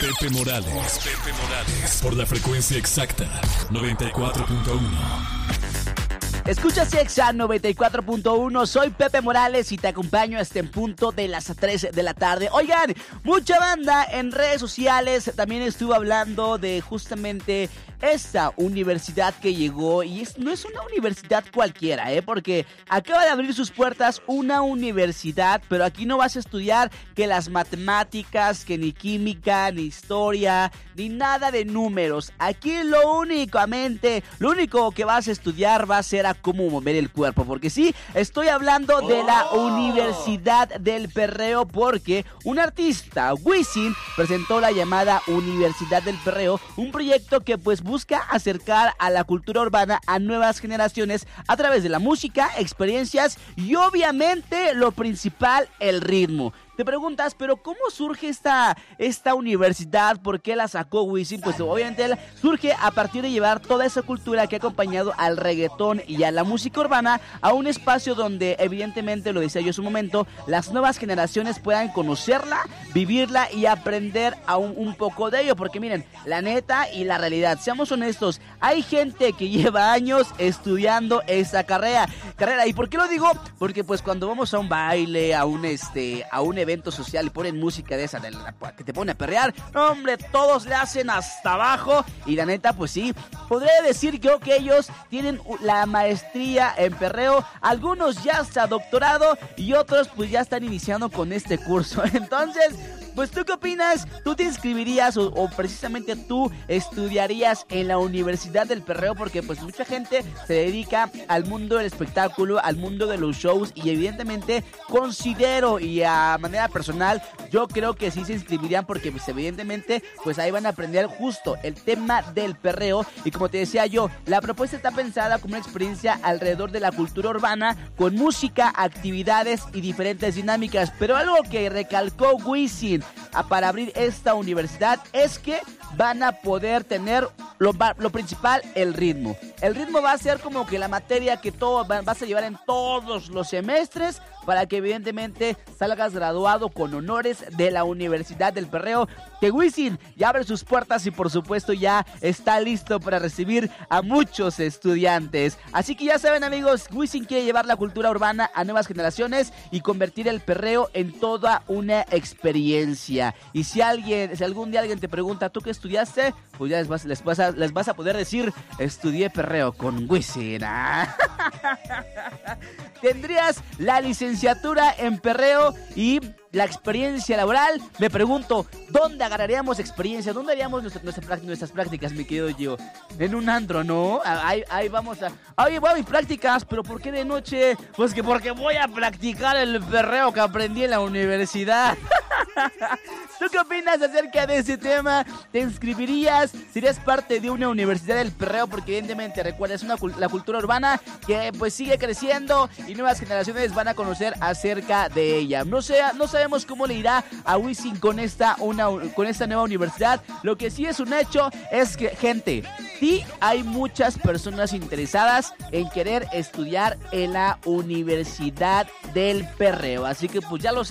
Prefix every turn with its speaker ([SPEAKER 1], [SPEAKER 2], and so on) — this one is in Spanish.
[SPEAKER 1] Pepe Morales. Por la frecuencia exacta, 94.1.
[SPEAKER 2] Escuchas Exa 94.1, soy Pepe Morales y te acompaño hasta en punto de las 3 de la tarde. Oigan, mucha banda en redes sociales también estuvo hablando de justamente esta universidad que llegó y no es una universidad cualquiera, porque acaba de abrir sus puertas una universidad, pero aquí no vas a estudiar que las matemáticas, que ni química, ni historia, ni nada de números. Aquí lo único que vas a estudiar va a ser a cómo mover el cuerpo, porque sí, estoy hablando de la Universidad del Perreo, porque un artista, Wisin, presentó la llamada Universidad del Perreo, un proyecto que pues busca acercar a la cultura urbana a nuevas generaciones a través de la música, experiencias y obviamente lo principal, el ritmo. Te preguntas, pero ¿cómo surge esta universidad? ¿Por qué la sacó Wisin? Pues obviamente surge a partir de llevar toda esa cultura que ha acompañado al reggaetón y a la música urbana a un espacio donde evidentemente, lo decía yo hace un momento, las nuevas generaciones puedan conocerla, vivirla y aprender aún un poco de ello. Porque miren, la neta y la realidad, seamos honestos, hay gente que lleva años estudiando esta carrera. ¿Y por qué lo digo? Porque pues cuando vamos a un baile, a un evento social y ponen música de esa que te pone a perrear, no, hombre, todos le hacen hasta abajo y la neta pues sí, podría decir yo que ellos tienen la maestría en perreo, algunos ya hasta doctorado y otros pues ya están iniciando con este curso. Entonces, pues ¿tú qué opinas? ¿Tú te inscribirías o precisamente tú estudiarías en la Universidad del Perreo? Porque pues mucha gente se dedica al mundo del espectáculo, al mundo de los shows y evidentemente considero y a manera personal yo creo que sí se inscribirían porque pues evidentemente pues ahí van a aprender justo el tema del perreo y como te decía yo, la propuesta está pensada como una experiencia alrededor de la cultura urbana con música, actividades y diferentes dinámicas, pero algo que recalcó Wisin para abrir esta universidad es que van a poder tener lo principal, el ritmo. El ritmo va a ser como que la materia que vas a llevar en todos los semestres para que evidentemente salgas graduado con honores de la Universidad del Perreo, que Wisin ya abre sus puertas y por supuesto ya está listo para recibir a muchos estudiantes. Así que ya saben, amigos, Wisin quiere llevar la cultura urbana a nuevas generaciones y convertir el perreo en toda una experiencia. Y si algún día alguien te pregunta, ¿tú qué estudiaste? Pues ya les vas a poder decir, estudié perreo con Wisin. Tendrías la licenciatura en perreo y la experiencia laboral. Me pregunto, ¿dónde agarraríamos experiencia? ¿Dónde haríamos nuestras prácticas, mi querido Gio? En un antro, ¿no? Ahí vamos a... Oye, voy a mis prácticas, ¿pero por qué de noche? Pues que porque voy a practicar el perreo que aprendí en la universidad. ¿Tú qué opinas acerca de ese tema? ¿Te inscribirías? ¿Serías parte de una universidad del perreo? Porque evidentemente, recuerda, es la cultura urbana que pues sigue creciendo y nuevas generaciones van a conocer acerca de ella. No sabemos cómo le irá a Wisin con esta nueva universidad. Lo que sí es un hecho es que, gente, sí hay muchas personas interesadas en querer estudiar en la Universidad del Perreo. Así que pues ya lo